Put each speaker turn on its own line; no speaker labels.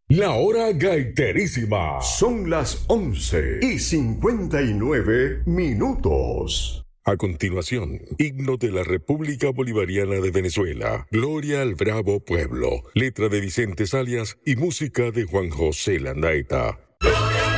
La hora gaiterísima.
Son las 11:59.
A continuación, himno de la República Bolivariana de Venezuela. Gloria al bravo pueblo. Letra de Vicente Salias y música de Juan José Landaeta.
¡Gloria!